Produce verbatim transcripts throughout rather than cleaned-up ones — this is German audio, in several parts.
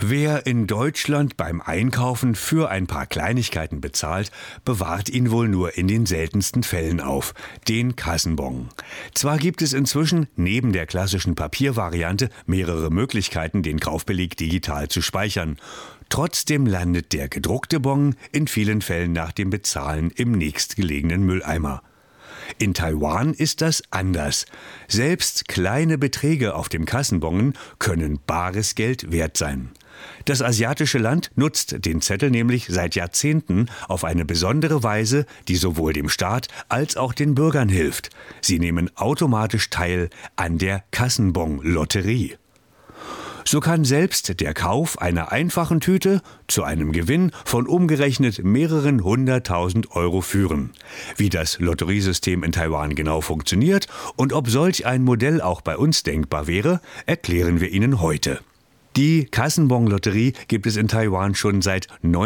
Wer in Deutschland beim Einkaufen für ein paar Kleinigkeiten bezahlt, bewahrt ihn wohl nur in den seltensten Fällen auf, den Kassenbon. Zwar gibt es inzwischen neben der klassischen Papiervariante mehrere Möglichkeiten, den Kaufbeleg digital zu speichern. Trotzdem landet der gedruckte Bon in vielen Fällen nach dem Bezahlen im nächstgelegenen Mülleimer. In Taiwan ist das anders. Selbst kleine Beträge auf dem Kassenbon können bares Geld wert sein. Das asiatische Land nutzt den Zettel nämlich seit Jahrzehnten auf eine besondere Weise, die sowohl dem Staat als auch den Bürgern hilft. Sie nehmen automatisch teil an der Kassenbon-Lotterie. So kann selbst der Kauf einer einfachen Tüte zu einem Gewinn von umgerechnet mehreren hunderttausend Euro führen. Wie das Lotteriesystem in Taiwan genau funktioniert und ob solch ein Modell auch bei uns denkbar wäre, erklären wir Ihnen heute. Die Kassenbon-Lotterie gibt es in Taiwan schon seit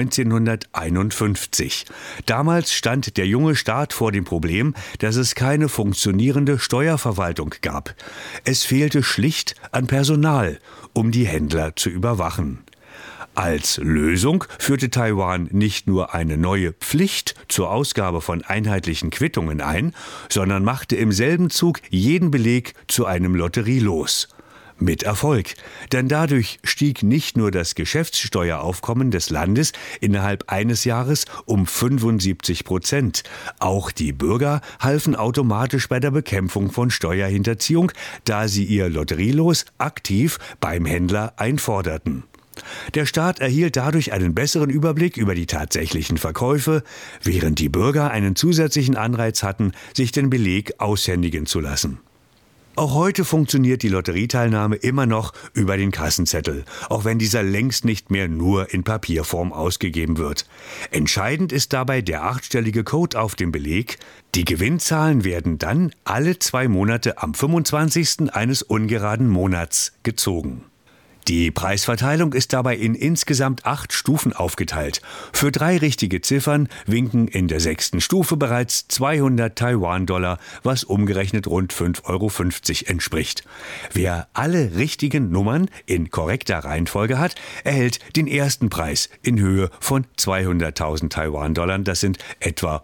neunzehnhunderteinundfünfzig. Damals stand der junge Staat vor dem Problem, dass es keine funktionierende Steuerverwaltung gab. Es fehlte schlicht an Personal, um die Händler zu überwachen. Als Lösung führte Taiwan nicht nur eine neue Pflicht zur Ausgabe von einheitlichen Quittungen ein, sondern machte im selben Zug jeden Beleg zu einem Lotterielos. Mit Erfolg, denn dadurch stieg nicht nur das Geschäftssteueraufkommen des Landes innerhalb eines Jahres um fünfundsiebzig Prozent. Auch die Bürger halfen automatisch bei der Bekämpfung von Steuerhinterziehung, da sie ihr Lotterielos aktiv beim Händler einforderten. Der Staat erhielt dadurch einen besseren Überblick über die tatsächlichen Verkäufe, während die Bürger einen zusätzlichen Anreiz hatten, sich den Beleg aushändigen zu lassen. Auch heute funktioniert die Lotterieteilnahme immer noch über den Kassenzettel, auch wenn dieser längst nicht mehr nur in Papierform ausgegeben wird. Entscheidend ist dabei der achtstellige Code auf dem Beleg. Die Gewinnzahlen werden dann alle zwei Monate am fünfundzwanzigsten eines ungeraden Monats gezogen. Die Preisverteilung ist dabei in insgesamt acht Stufen aufgeteilt. Für drei richtige Ziffern winken in der sechsten Stufe bereits zweihundert Taiwan-Dollar, was umgerechnet rund fünf Euro fünfzig entspricht. Wer alle richtigen Nummern in korrekter Reihenfolge hat, erhält den ersten Preis in Höhe von zweihunderttausend Taiwan-Dollar. Das sind etwa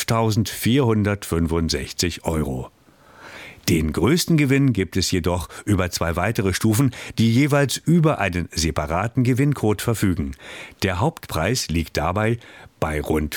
fünftausendvierhundertfünfundsechzig Euro. Den größten Gewinn gibt es jedoch über zwei weitere Stufen, die jeweils über einen separaten Gewinncode verfügen. Der Hauptpreis liegt dabei bei rund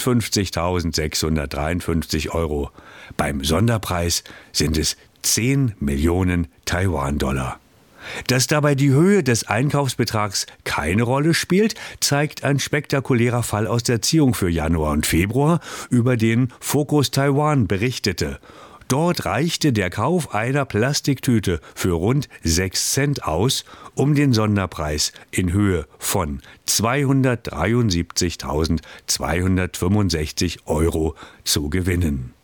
vierundfünfzigtausendsechshundertdreiundfünfzig Euro. Beim Sonderpreis sind es zehn Millionen Taiwan-Dollar. Dass dabei die Höhe des Einkaufsbetrags keine Rolle spielt, zeigt ein spektakulärer Fall aus der Ziehung für Januar und Februar, über den Focus Taiwan berichtete. Dort reichte der Kauf einer Plastiktüte für rund sechs Cent aus, um den Sonderpreis in Höhe von zweihundertdreiundsiebzigtausendzweihundertfünfundsechzig Euro zu gewinnen.